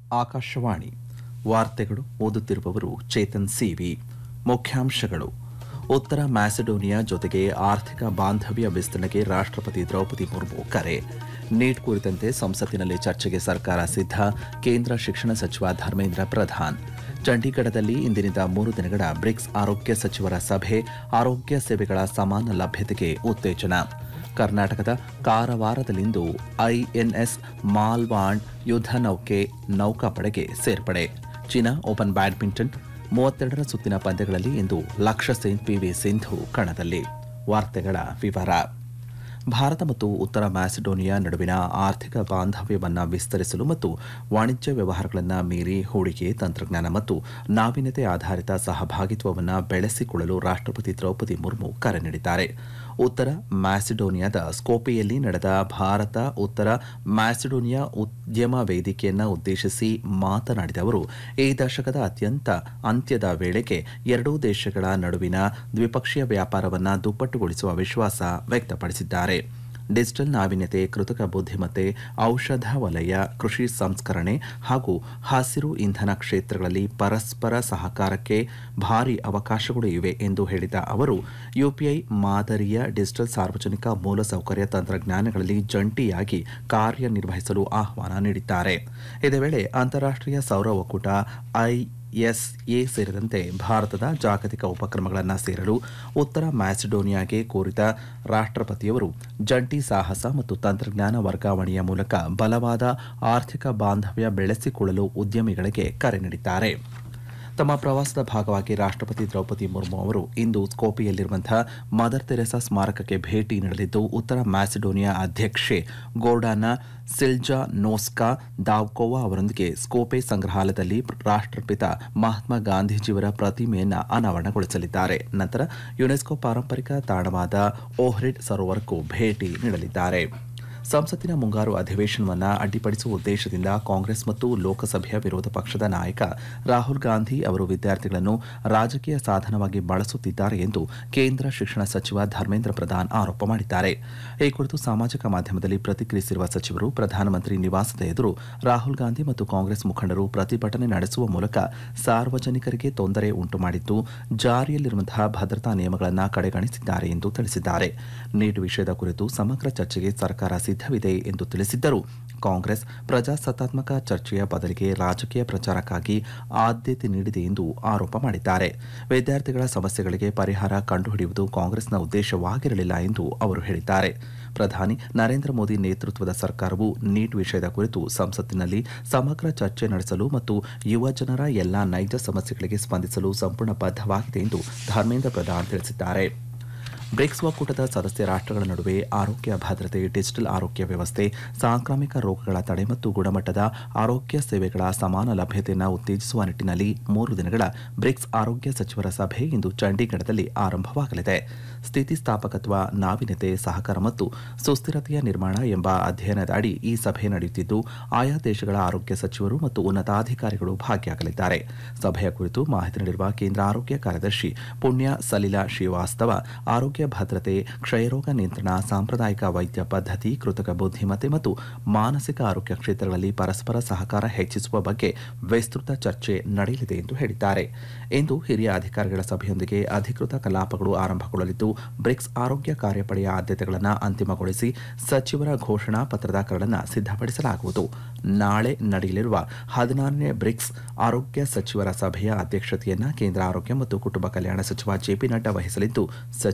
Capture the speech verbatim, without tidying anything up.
ಆಕಾಶವಾಣಿ ವಾರ್ತೆಗಳು ಓದುತ್ತಿರುವವರು ಚೇತನ್ ಸಿವಿ. ಮುಖ್ಯಾಂಶಗಳು: ಉತ್ತರ ಮ್ಯಾಸಿಡೋನಿಯಾ ಜೊತೆಗೆ ಆರ್ಥಿಕ ಬಾಂಧವ್ಯ ವಿಸ್ತರಣೆಗೆ ರಾಷ್ಟ್ರಪತಿ ದ್ರೌಪದಿ ಮುರ್ಮು ಕರೆ. ನೀಟ್ ಕುರಿತಂತೆ ಸಂಸತ್ತಿನಲ್ಲಿ ಚರ್ಚೆಗೆ ಸರ್ಕಾರ ಸಿದ್ಧ. ಕೇಂದ್ರ ಶಿಕ್ಷಣ ಸಚಿವ ಧರ್ಮೇಂದ್ರ ಪ್ರಧಾನ್. ಚಂಡೀಗಢದಲ್ಲಿ ಇಂದಿನಿಂದ ಮೂರು ದಿನಗಳ ಬ್ರಿಕ್ಸ್ ಆರೋಗ್ಯ ಸಚಿವರ ಸಭೆ. ಆರೋಗ್ಯ ಸೇವೆಗಳ ಸಮಾನ ಲಭ್ಯತೆಗೆ ಉತ್ತೇಜನ. ಕರ್ನಾಟಕದ ಕಾರವಾರದಲ್ಲಿಂದು ಐಎನ್ಎಸ್ ಮಾಲ್ವಾಂಡ್ ಯುದ್ಧ ನೌಕೆ ನೌಕಾಪಡೆಗೆ ಸೇರ್ಪಡೆ. ಚೀನಾ ಓಪನ್ ಬ್ಯಾಡ್ಮಿಂಟನ್ ಮೂವತ್ತೆರಡರ ಸುತ್ತಿನ ಪಂದ್ಯಗಳಲ್ಲಿ ಇಂದು ಲಕ್ಷ್ಯ ಸೇನ್ ಪಿವಿ ಸಿಂಧು ಕಣದಲ್ಲಿ. ವಾರ್ತೆಗಳ ವಿವರ. ಭಾರತ ಮತ್ತು ಉತ್ತರ ಮ್ಯಾಸಿಡೋನಿಯಾ ನಡುವಿನ ಆರ್ಥಿಕ ಬಾಂಧವ್ಯವನ್ನು ವಿಸ್ತರಿಸಲು ಮತ್ತು ವಾಣಿಜ್ಯ ವ್ಯವಹಾರಗಳನ್ನು ಮೀರಿ ಹೂಡಿಕೆ, ತಂತ್ರಜ್ಞಾನ ಮತ್ತು ನಾವೀನ್ಯತೆ ಆಧಾರಿತ ಸಹಭಾಗಿತ್ವವನ್ನು ಬೆಳೆಸಿಕೊಳ್ಳಲು ರಾಷ್ಟ್ರಪತಿ ದ್ರೌಪದಿ ಮುರ್ಮು ಕರೆ ನೀಡಿದ್ದಾರೆ. ಉತ್ತರ ಮ್ಯಾಸಿಡೋನಿಯಾದ ಸ್ಕೋಪೆಯಲ್ಲಿ ನಡೆದ ಭಾರತ ಉತ್ತರ ಮ್ಯಾಸಿಡೋನಿಯಾ ಉದ್ಯಮ ವೇದಿಕೆಯನ್ನು ಉದ್ದೇಶಿಸಿ ಮಾತನಾಡಿದ ಅವರು, ಈ ದಶಕದ ಅತ್ಯಂತ ಅಂತ್ಯದ ವೇಳೆಗೆ ಎರಡೂ ದೇಶಗಳ ನಡುವಿನ ದ್ವಿಪಕ್ಷೀಯ ವ್ಯಾಪಾರವನ್ನು ದುಪ್ಪಟ್ಟುಗೊಳಿಸುವ ವಿಶ್ವಾಸ ವ್ಯಕ್ತಪಡಿಸಿದ್ದಾರೆ. ಡಿಜಿಟಲ್ ನಾವೀನ್ಯತೆ, ಕೃತಕ ಬುದ್ಧಿಮತ್ತೆ, ಔಷಧ ವಲಯ, ಕೃಷಿ ಸಂಸ್ಕರಣೆ ಹಾಗೂ ಹಸಿರು ಇಂಧನ ಕ್ಷೇತ್ರಗಳಲ್ಲಿ ಪರಸ್ಪರ ಸಹಕಾರಕ್ಕೆ ಭಾರಿ ಅವಕಾಶಗಳು ಇವೆ ಎಂದು ಹೇಳಿದ ಅವರು, ಯುಪಿಐ ಮಾದರಿಯ ಡಿಜಿಟಲ್ ಸಾರ್ವಜನಿಕ ಮೂಲಸೌಕರ್ಯ ತಂತ್ರಜ್ಞಾನಗಳಲ್ಲಿ ಜಂಟಿಯಾಗಿ ಕಾರ್ಯನಿರ್ವಹಿಸಲು ಆಹ್ವಾನ ನೀಡಿದ್ದಾರೆ. ಇದೇ ವೇಳೆ ಅಂತಾರಾಷ್ಟ್ರೀಯ ಸೌರ ಒಕ್ಕೂಟ ಐಎಸ್ಎ ಸೇರಿದಂತೆ ಭಾರತದ ಜಾಗತಿಕ ಉಪಕ್ರಮಗಳನ್ನು ಸೇರಲು ಉತ್ತರ ಮ್ಯಾಸಿಡೋನಿಯಾಗೆ ಕೋರಿದ ರಾಷ್ಟ್ರಪತಿಯವರು ಜಂಟಿ ಸಾಹಸ ಮತ್ತು ತಂತ್ರಜ್ಞಾನ ವರ್ಗಾವಣೆಯ ಮೂಲಕ ಬಲವಾದ ಆರ್ಥಿಕ ಬಾಂಧವ್ಯ ಬೆಳೆಸಿಕೊಳ್ಳಲು ಉದ್ಯಮಿಗಳಿಗೆ ಕರೆ ನೀಡಿದ್ದಾರೆ. ತಮ್ಮ ಪ್ರವಾಸದ ಭಾಗವಾಗಿ ರಾಷ್ಟ್ರಪತಿ ದ್ರೌಪದಿ ಮುರ್ಮು ಅವರು ಇಂದು ಸ್ಕೋಪೆಯಲ್ಲಿರುವಂತಹ ಮದರ್ ತೆರೆಸಾ ಸ್ಮಾರಕಕ್ಕೆ ಭೇಟಿ ನೀಡಲಿದ್ದು, ಉತ್ತರ ಮ್ಯಾಸಿಡೋನಿಯಾ ಅಧ್ಯಕ್ಷೆ ಗೋರ್ಡಾನಾ ಸಿಲ್ಜಾನೋಸ್ಕಾ ದಾವ್ಕೋವಾ ಅವರೊಂದಿಗೆ ಸ್ಕೋಪೆ ಸಂಗ್ರಹಾಲಯದಲ್ಲಿ ರಾಷ್ಟ್ರಪಿತ ಮಹಾತ್ಮ ಗಾಂಧೀಜಿಯವರ ಪ್ರತಿಮೆಯನ್ನು ಅನಾವರಣಗೊಳಿಸಲಿದ್ದಾರೆ. ನಂತರ ಯುನೆಸ್ಕೋ ಪಾರಂಪರಿಕ ತಾಣವಾದ ಓಹ್ರಿಡ್ ಸರೋವರಕ್ಕೂ ಭೇಟಿ ನೀಡಲಿದ್ದಾರೆ. ಸಂಸತ್ತಿನ ಮುಂಗಾರು ಅಧಿವೇಶನವನ್ನು ಅಡ್ಡಿಪಡಿಸುವ ಉದ್ದೇಶದಿಂದ ಕಾಂಗ್ರೆಸ್ ಮತ್ತು ಲೋಕಸಭೆಯ ವಿರೋಧ ಪಕ್ಷದ ನಾಯಕ ರಾಹುಲ್ ಗಾಂಧಿ ಅವರು ವಿದ್ಯಾರ್ಥಿಗಳನ್ನು ರಾಜಕೀಯ ಸಾಧನವಾಗಿ ಬಳಸುತ್ತಿದ್ದಾರೆ ಎಂದು ಕೇಂದ್ರ ಶಿಕ್ಷಣ ಸಚಿವ ಧರ್ಮೇಂದ್ರ ಪ್ರಧಾನ್ ಆರೋಪ ಮಾಡಿದ್ದಾರೆ. ಈ ಕುರಿತು ಸಾಮಾಜಿಕ ಮಾಧ್ಯಮದಲ್ಲಿ ಪ್ರತಿಕ್ರಿಯಿಸಿರುವ ಸಚಿವರು, ಪ್ರಧಾನಮಂತ್ರಿ ನಿವಾಸದ ಎದುರು ರಾಹುಲ್ ಗಾಂಧಿ ಮತ್ತು ಕಾಂಗ್ರೆಸ್ ಮುಖಂಡರು ಪ್ರತಿಭಟನೆ ನಡೆಸುವ ಮೂಲಕ ಸಾರ್ವಜನಿಕರಿಗೆ ತೊಂದರೆ ಉಂಟು ಮಾಡಿದ್ದು, ಜಾರಿಯಲ್ಲಿರುವಂತಹ ಭದ್ರತಾ ನಿಯಮಗಳನ್ನು ಕಡೆಗಣಿಸಿದ್ದಾರೆ ಎಂದು ತಿಳಿಸಿದ್ದಾರೆ. ನೀಟ್ ವಿಷಯದ ಕುರಿತು ಸಮಗ್ರ ಚರ್ಚೆಗೆ ಸರ್ಕಾರ ಸಿದ್ಧವಿದೆ ಎಂದು ತಿಳಿಸಿದ್ದರು. ಕಾಂಗ್ರೆಸ್ ಪ್ರಜಾಸತ್ತಾತ್ಮಕ ಚರ್ಚೆಯ ಬದಲಿಗೆ ರಾಜಕೀಯ ಪ್ರಚಾರಕ್ಕಾಗಿ ಆದ್ಯತೆ ನೀಡಿದೆ ಎಂದು ಆರೋಪ ಮಾಡಿದ್ದಾರೆ. ವಿದ್ಯಾರ್ಥಿಗಳ ಸಮಸ್ಯೆಗಳಿಗೆ ಪರಿಹಾರ ಕಂಡುಹಿಡಿಯುವುದು ಕಾಂಗ್ರೆಸ್ನ ಉದ್ದೇಶವಾಗಿರಲಿಲ್ಲ ಎಂದು ಅವರು ಹೇಳಿದ್ದಾರೆ. ಪ್ರಧಾನಿ ನರೇಂದ್ರ ಮೋದಿ ನೇತೃತ್ವದ ಸರ್ಕಾರವು ನೀಟ್ ವಿಷಯದ ಕುರಿತು ಸಂಸತ್ತಿನಲ್ಲಿ ಸಮಗ್ರ ಚರ್ಚೆ ನಡೆಸಲು ಮತ್ತು ಯುವ ಜನರ ಎಲ್ಲಾ ನೈಜ ಸಮಸ್ಯೆಗಳಿಗೆ ಸ್ಪಂದಿಸಲು ಸಂಪೂರ್ಣ ಬದ್ಧವಾಗಿದೆ ಎಂದು ಧರ್ಮೇಂದ್ರ ಪ್ರಧಾನ್ ತಿಳಿಸಿದ್ದಾರೆ. ಬ್ರಿಕ್ಸ್ ಒಕ್ಕೂಟದ ಸದಸ್ಯ ರಾಷ್ಟ್ರಗಳ ನಡುವೆ ಆರೋಗ್ಯ ಭದ್ರತೆ, ಡಿಜಿಟಲ್ ಆರೋಗ್ಯ ವ್ಯವಸ್ಥೆ, ಸಾಂಕ್ರಾಮಿಕ ರೋಗಗಳ ತಡೆ ಮತ್ತು ಗುಣಮಟ್ಟದ ಆರೋಗ್ಯ ಸೇವೆಗಳ ಸಮಾನ ಲಭ್ಯತೆಯನ್ನು ಉತ್ತೇಜಿಸುವ ನಿಟ್ಟಿನಲ್ಲಿ ಮೂರು ದಿನಗಳ ಬ್ರಿಕ್ಸ್ ಆರೋಗ್ಯ ಸಚಿವರ ಸಭೆ ಇಂದು ಚಂಡೀಗಢದಲ್ಲಿ ಆರಂಭವಾಗಲಿದೆ. ಸ್ಥಿತಿಸ್ಥಾಪಕತ್ವ, ನಾವೀನ್ಯತೆ, ಸಹಕಾರ ಮತ್ತು ಸುಸ್ಥಿರತೆಯ ನಿರ್ಮಾಣ ಎಂಬ ಅಧ್ಯಯನದ ಅಡಿ ಈ ಸಭೆ ನಡೆಯುತ್ತಿದ್ದು, ಆಯಾ ದೇಶಗಳ ಆರೋಗ್ಯ ಸಚಿವರು ಮತ್ತು ಉನ್ನತಾಧಿಕಾರಿಗಳು ಭಾಗಿಯಾಗಲಿದ್ದಾರೆ. ಸಭೆಯ ಕುರಿತು ಮಾಹಿತಿ ನೀಡಿರುವ ಕೇಂದ್ರ ಆರೋಗ್ಯ ಕಾರ್ಯದರ್ಶಿ ಪುಣ್ಯ ಸಲಿಲಾ ಶ್ರೀವಾಸ್ತವ, ಆರೋಗ್ಯ ಭದ್ರತೆ, ಕ್ಷಯರೋಗ ನಿಯಂತ್ರಣ, ಸಾಂಪ್ರದಾಯಿಕ ವೈದ್ಯ ಪದ್ಧತಿ, ಕೃತಕ ಬುದ್ಧಿಮತ್ತೆ ಮತ್ತು ಮಾನಸಿಕ ಆರೋಗ್ಯ ಕ್ಷೇತ್ರಗಳಲ್ಲಿ ಪರಸ್ಪರ ಸಹಕಾರ ಹೆಚ್ಚಿಸುವ ಬಗ್ಗೆ ವಿಸ್ತೃತ ಚರ್ಚೆ ನಡೆಯಲಿದೆ ಎಂದು ಹೇಳಿದ್ದಾರೆ. ಇಂದು ಹಿರಿಯ ಅಧಿಕಾರಿಗಳ ಸಭೆಯೊಂದಿಗೆ ಅಧಿಕೃತ ಕಲಾಪಗಳು ಆರಂಭಗೊಳ್ಳಲಿದ್ದು, ಬ್ರಿಕ್ಸ್ ಆರೋಗ್ಯ ಕಾರ್ಯಪಡೆಯ ಆದ್ಯತೆಗಳನ್ನು ಅಂತಿಮಗೊಳಿಸಿ ಸಚಿವರ ಘೋಷಣಾ ಪತ್ರದ ಕರಡನ್ನು ಸಿದ್ಧಪಡಿಸಲಾಗುವುದು. ನಾಳೆ ನಡೆಯಲಿರುವ ಹದಿನಾರನೇ ಬ್ರಿಕ್ಸ್ ಆರೋಗ್ಯ ಸಚಿವರ ಸಭೆಯ ಅಧ್ಯಕ್ಷತೆಯನ್ನು ಕೇಂದ್ರ ಆರೋಗ್ಯ ಮತ್ತು ಕುಟುಂಬ ಕಲ್ಯಾಣ ಸಚಿವ ಜೆಪಿ ನಡ್ಡಾ ವಹಿಸಲಿದ್ದು,